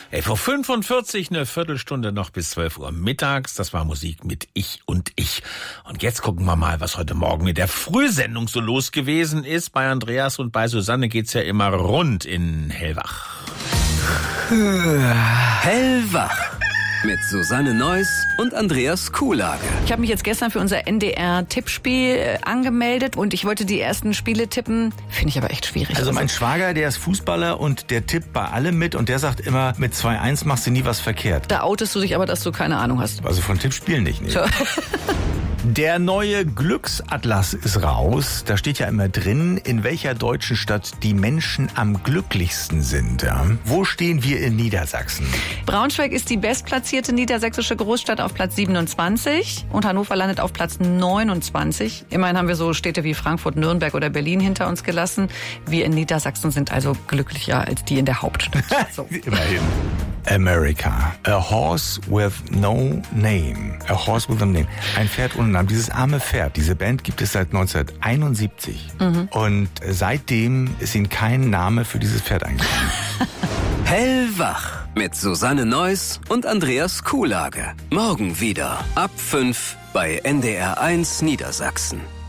11:45 Uhr, eine Viertelstunde noch bis 12 Uhr mittags. Das war Musik mit Ich und Ich. Und jetzt gucken wir mal, was heute Morgen mit der Frühsendung so los gewesen ist. Bei Andreas und bei Susanne geht's ja immer rund in Hellwach. Hellwach. Mit Susanne Neuss und Andreas Kuhlage. Ich habe mich jetzt gestern für unser NDR-Tippspiel angemeldet und ich wollte die ersten Spiele tippen. Finde ich aber echt schwierig. Also mein Schwager, der ist Fußballer und der tippt bei allem mit und der sagt immer, mit 2-1 machst du nie was verkehrt. Da outest du dich aber, dass du keine Ahnung hast. Also von Tippspielen nicht. Nee. So. Der neue Glücksatlas ist raus. Da steht ja immer drin, in welcher deutschen Stadt die Menschen am glücklichsten sind. Ja? Wo stehen wir in Niedersachsen? Braunschweig ist die bestplatzierte niedersächsische Großstadt auf Platz 27 und Hannover landet auf Platz 29. Immerhin haben wir so Städte wie Frankfurt, Nürnberg oder Berlin hinter uns gelassen. Wir in Niedersachsen sind also glücklicher als die in der Hauptstadt. So. Immerhin. America. A horse with no name. A horse with no name. Ein Pferd ohne Namen. Dieses arme Pferd, diese Band gibt es seit 1971. Und seitdem ist ihnen kein Name für dieses Pferd eingefallen. Hellwach. Mit Susanne Neuss und Andreas Kuhlage. Morgen wieder ab 5 bei NDR1 Niedersachsen.